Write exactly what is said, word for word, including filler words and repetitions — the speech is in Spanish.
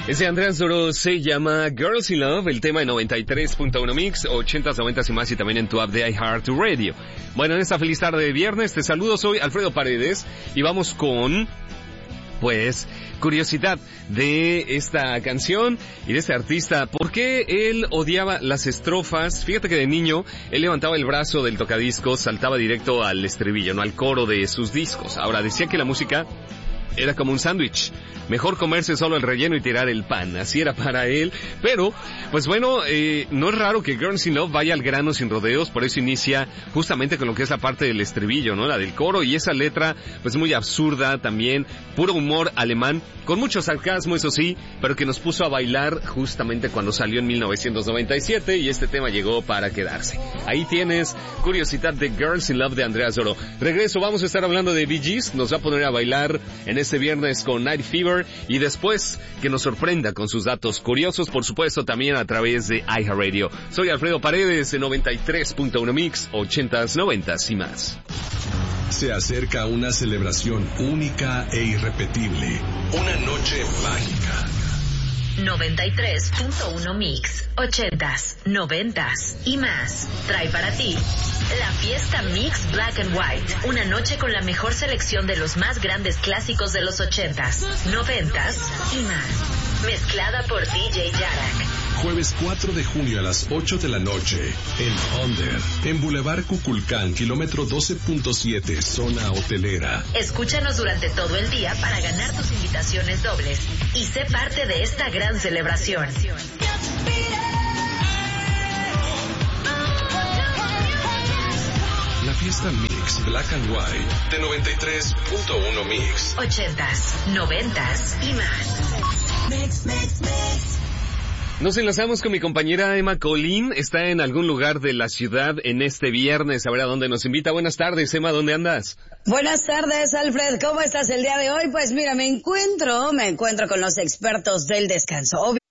Ese Andreas Doro se llama Girls in Love, el tema de noventa y tres punto uno Mix, ochentas, noventas y más, y también en tu app de iHeartRadio. Bueno, en esta feliz tarde de viernes te saludo, soy Alfredo Paredes y vamos con, pues, curiosidad de esta canción y de este artista. ¿Por qué él odiaba las estrofas? Fíjate que de niño él levantaba el brazo del tocadiscos, saltaba directo al estribillo, no al coro de sus discos. Ahora, decía que la música era como un sándwich, mejor comerse solo el relleno y tirar el pan, así era para él. Pero, pues bueno, eh, no es raro que Girls in Love vaya al grano sin rodeos, por eso inicia justamente con lo que es la parte del estribillo, ¿no? La del coro, y esa letra, pues muy absurda también, puro humor alemán, con mucho sarcasmo, eso sí, pero que nos puso a bailar justamente cuando salió en mil novecientos noventa y siete, y este tema llegó para quedarse. Ahí tienes curiosidad de Girls in Love de Andreas Doro. Regreso, vamos a estar hablando de Bee Gees, nos va a poner a bailar en este viernes con Night Fever, y después que nos sorprenda con sus datos curiosos, por supuesto también a través de iHeartRadio. Soy Alfredo Paredes, en noventa y tres punto uno Mix, ochentas, noventas y más. Se acerca una celebración única e irrepetible, una noche mágica. noventa y tres punto uno Mix, ochentas, noventas y más. Trae para ti la fiesta Mix Black and White. Una noche con la mejor selección de los más grandes clásicos de los ochentas, noventas y más. Mezclada por D J Yarak. Jueves cuatro de junio a las ocho de la noche, en Under, en Boulevard Cuculcán, kilómetro doce punto siete, zona hotelera. Escúchanos durante todo el día para ganar tus invitaciones dobles y sé parte de esta gran celebración. La fiesta Mix Black and White de noventa y tres punto uno Mix. Ochentas, noventas y más. Mix, mix, mix. Nos enlazamos con mi compañera Emma Colín, está en algún lugar de la ciudad en este viernes, a ver a dónde nos invita. Buenas tardes, Emma, ¿dónde andas? Buenas tardes, Alfred, ¿cómo estás el día de hoy? Pues mira, me encuentro, me encuentro con los expertos del descanso.